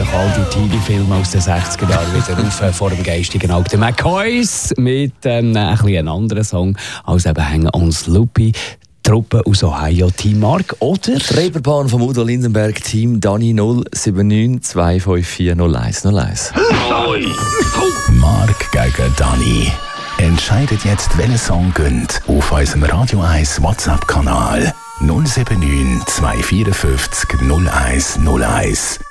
doch alte Teenie-Filme aus den 60er Jahren wieder auf vor dem geistigen Auge. McCoys mit ein bisschen anderen Song als eben «Hang on Sloopy». Truppe aus Ohio, Team Mark oder? Die Reeperbahn vom Udo Lindenberg, Team Dani 079 254 0101. Mark gegen Dani. Entscheidet jetzt, welcher Song gönnt auf unserem Radio 1 WhatsApp-Kanal 079 254 0101.